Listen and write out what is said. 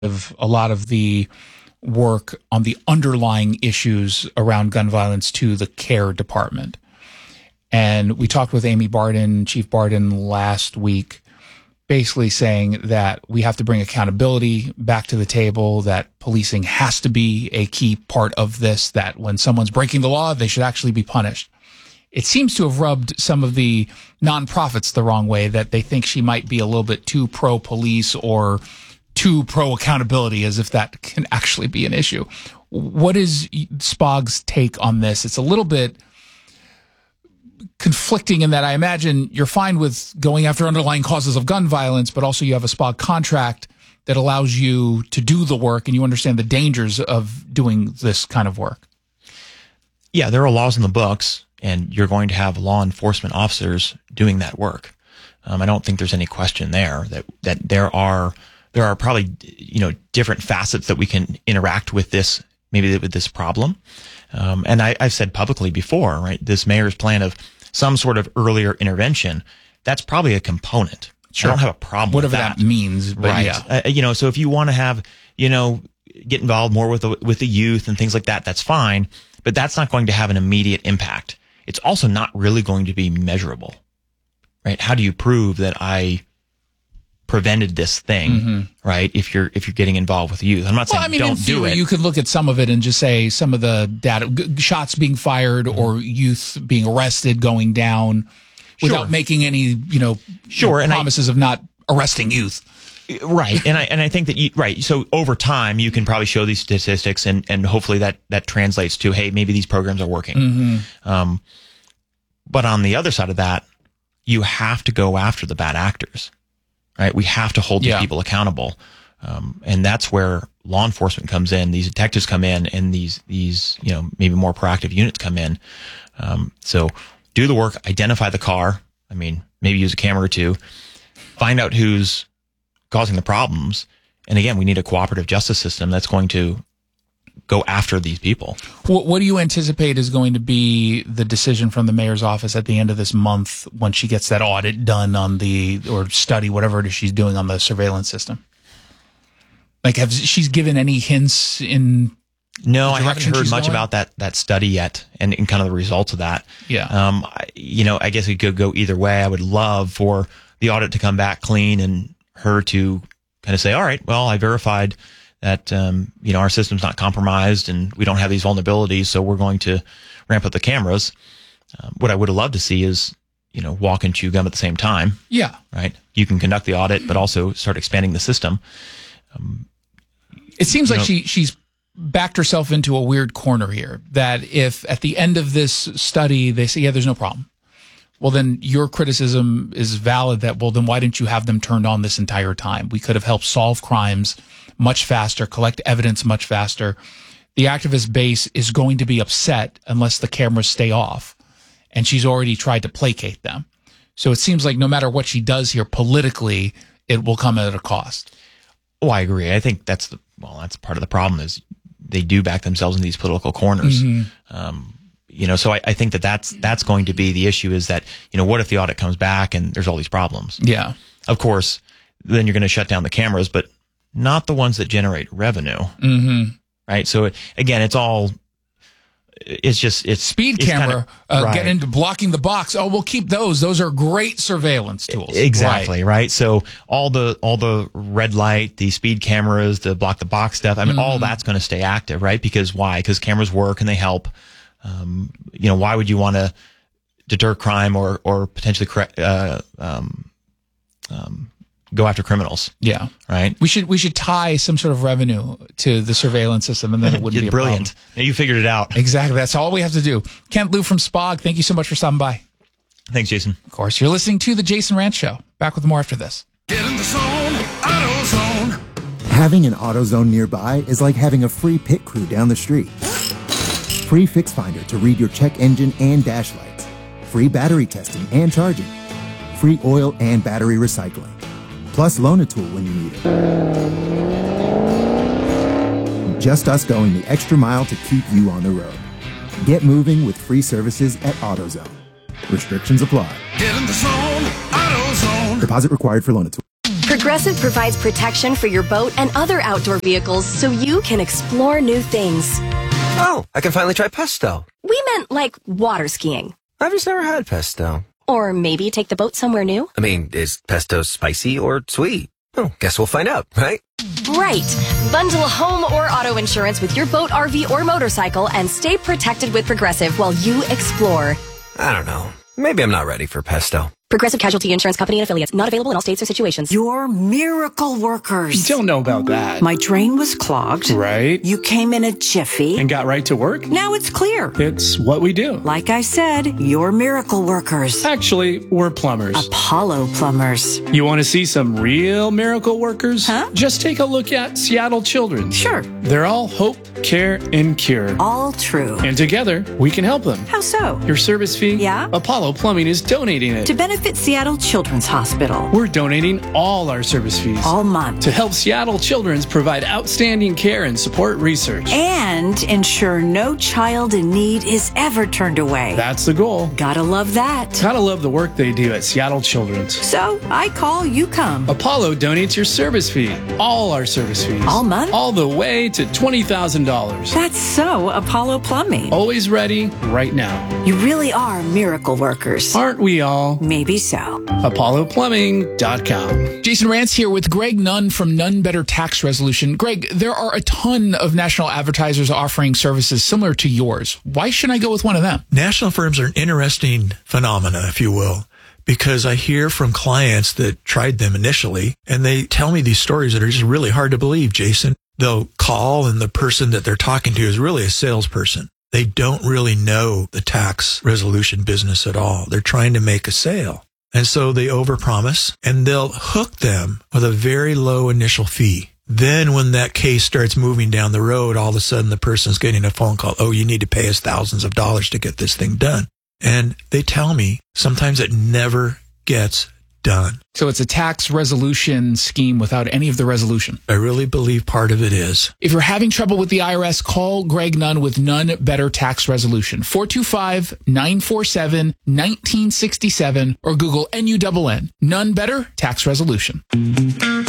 of a lot of the work on the underlying issues around gun violence to the care department. And we talked with Amy Barden, Chief Barden, last week, basically saying that we have to bring accountability back to the table, that policing has to be a key part of this, that when someone's breaking the law, they should actually be punished. It seems to have rubbed some of the nonprofits the wrong way, that they think she might be a little bit too pro-police or too pro-accountability, as if that can actually be an issue. What is SPOG's take on this? It's a little bit conflicting in that I imagine you're fine with going after underlying causes of gun violence, but also you have a SPOG contract that allows you to do the work, and you understand the dangers of doing this kind of work. Yeah, there are laws in the books, and you're going to have law enforcement officers doing that work. I don't think there's any question there that there are probably, different facets that we can interact with this, maybe with this problem. And I've said publicly before, right, this mayor's plan of some sort of earlier intervention, that's probably a component. Sure. I don't have a problem whatever with that. That means, but right. Yeah. So if you want to have, get involved more with the youth and things like that, that's fine, but that's not going to have an immediate impact. It's also not really going to be measurable, right? How do you prove that I prevented this thing, right? If you're getting involved with youth, I'm not saying don't do it. You could look at some of it and just say some of the data, shots being fired or youth being arrested, going down, without making any, promises of not arresting youth. Right. And I think that so over time you can probably show these statistics and hopefully that translates to, hey, maybe these programs are working. But on the other side of that, you have to go after the bad actors, right? We have to hold these people accountable. And that's where law enforcement comes in. These detectives come in, and these maybe more proactive units come in. So do the work, identify the car. I mean, maybe use a camera or two, find out who's causing the problems. And again, we need a cooperative justice system that's going to go after these people. What do you anticipate is going to be the decision from the mayor's office at the end of this month when she gets that audit done on or study, whatever it is she's doing on the surveillance system? Like, have she's given any hints in? No, I haven't heard much about that study yet, and kind of the results of that. Yeah. I guess it could go either way. I would love for the audit to come back clean and her to kind of say, all right, well, I verified that, our system's not compromised and we don't have these vulnerabilities, so we're going to ramp up the cameras. What I would have loved to see is, walk and chew gum at the same time. Yeah. Right. You can conduct the audit, but also start expanding the system. It seems like she's backed herself into a weird corner here, that if at the end of this study they say, yeah, there's no problem, well, then your criticism is valid that, well, then why didn't you have them turned on this entire time? We could have helped solve crimes much faster, collect evidence much faster. The activist base is going to be upset unless the cameras stay off, and she's already tried to placate them. So it seems like no matter what she does here politically, it will come at a cost. Oh, I agree. I think that's part of the problem is they do back themselves in these political corners. So I think that's going to be the issue is that, what if the audit comes back and there's all these problems? Yeah. Of course, then you're going to shut down the cameras, but not the ones that generate revenue. Right. So again, it's speed camera, get into blocking the box. Oh, we'll keep those. Those are great surveillance tools. Exactly. Right. So all the red light, the speed cameras, the block the box stuff. I mean, all that's going to stay active, right? Because why? Because cameras work and they help. Why would you want to deter crime or potentially go after criminals? Yeah. Right. We should tie some sort of revenue to the surveillance system, and then it wouldn't be a brilliant. problem. Now you figured it out. Exactly. That's all we have to do. Kent Liu from SPOG, thank you so much for stopping by. Thanks, Jason. Of course, you're listening to The Jason Rantz Show. Back with more after this. Get in the zone, AutoZone. Having an AutoZone nearby is like having a free pit crew down the street. Free Fix Finder to read your check engine and dash lights. Free battery testing and charging. Free oil and battery recycling. Plus Loan-A-Tool when you need it. Just us going the extra mile to keep you on the road. Get moving with free services at AutoZone. Restrictions apply. Get in the zone, AutoZone. Deposit required for Loan-A-Tool. Progressive provides protection for your boat and other outdoor vehicles so you can explore new things. Oh, I can finally try pesto. We meant like water skiing. I've just never had pesto. Or maybe take the boat somewhere new. I mean, is pesto spicy or sweet? Oh, guess we'll find out, right? Right. Bundle home or auto insurance with your boat, RV, or motorcycle and stay protected with Progressive while you explore. I don't know. Maybe I'm not ready for pesto. Progressive Casualty Insurance Company and Affiliates. Not available in all states or situations. You're miracle workers. Don't know about that. My drain was clogged. Right. You came in a jiffy. And got right to work? Now it's clear. It's what we do. Like I said, you're miracle workers. Actually, we're plumbers. Apollo Plumbers. You want to see some real miracle workers? Huh? Just take a look at Seattle Children's. Sure. They're all hope, care, and cure. All true. And together, we can help them. How so? Your service fee? Yeah? Apollo Plumbing is donating it. To benefit Seattle Children's Hospital. We're donating all our service fees. All month. To help Seattle Children's provide outstanding care and support research. And ensure no child in need is ever turned away. That's the goal. Gotta love that. Gotta love the work they do at Seattle Children's. So, I call, you come. Apollo donates your service fee. All our service fees. All month? All the way to $20,000. That's so Apollo Plumbing. Always ready, right now. You really are miracle workers. Aren't we all? Maybe so. ApolloPlumbing.com. Jason Rantz here with Greg Nunn from Nunn Better Tax Resolution. Greg, there are a ton of national advertisers offering services similar to yours. Why shouldn't I go with one of them? National firms are an interesting phenomena, if you will, because I hear from clients that tried them initially, and they tell me these stories that are just really hard to believe, Jason. They'll call, and the person that they're talking to is really a salesperson. They don't really know the tax resolution business at all. They're trying to make a sale. And so they overpromise, and they'll hook them with a very low initial fee. Then when that case starts moving down the road, all of a sudden the person's getting a phone call. Oh, you need to pay us thousands of dollars to get this thing done. And they tell me sometimes it never gets done. So it's a tax resolution scheme without any of the resolution. I really believe part of it is. If you're having trouble with the IRS, call Greg Nunn with Nunn Better Tax Resolution. 425-947-1967 or Google NUNN. Nunn Better Tax Resolution.